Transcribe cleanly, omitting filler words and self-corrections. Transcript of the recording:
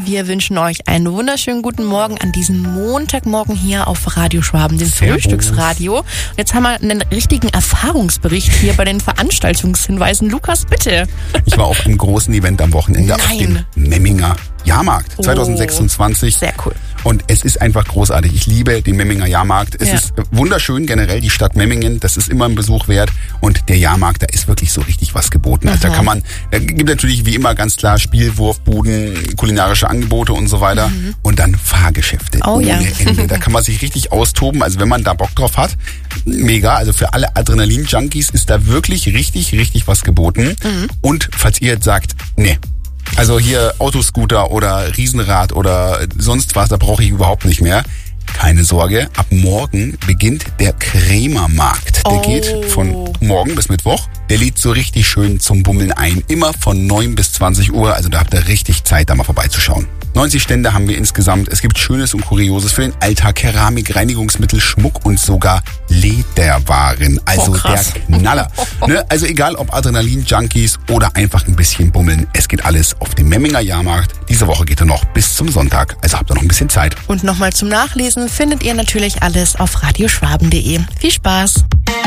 Wir wünschen euch einen wunderschönen guten Morgen an diesem Montagmorgen hier auf Radio Schwaben, dem Frühstücksradio. Und jetzt haben wir einen richtigen Erfahrungsbericht hier bei den Veranstaltungshinweisen. Lukas, bitte. Ich war auf einem großen Event am Wochenende auf dem Memminger Jahrmarkt 2026. Sehr cool. Und es ist einfach großartig. Ich liebe den Memminger Jahrmarkt. Es ist wunderschön, generell die Stadt Memmingen. Das ist immer ein Besuch wert. Und der Jahrmarkt, da ist wirklich so richtig was geboten. Also da gibt natürlich wie immer ganz klar Spielwurfbuden, kulinarische Angebote und so weiter. Und dann Fahrgeschäfte ohne Ende. Da kann man sich richtig austoben. Also wenn man da Bock drauf hat, mega. Also für alle Adrenalin-Junkies ist da wirklich richtig was geboten. Und falls ihr jetzt sagt, nee, also hier Autoscooter oder Riesenrad oder sonst was, da brauche ich überhaupt nicht mehr. Keine Sorge, ab morgen beginnt der Krämermarkt. Der geht von morgen bis Mittwoch. Der lädt so richtig schön zum Bummeln ein. Immer von 9 bis 20 Uhr. Also da habt ihr richtig Zeit, da mal vorbeizuschauen. 90 Stände haben wir insgesamt. Es gibt Schönes und Kurioses für den Alltag. Keramik, Reinigungsmittel, Schmuck und sogar Lederwaren. Also der Knaller. Ne? Also egal ob Adrenalin-Junkies oder einfach ein bisschen bummeln. Es geht alles auf dem Memminger Jahrmarkt. Diese Woche geht er noch bis zum Sonntag. Also habt ihr noch ein bisschen Zeit. Und nochmal zum Nachlesen findet ihr natürlich alles auf radioschwaben.de. Viel Spaß!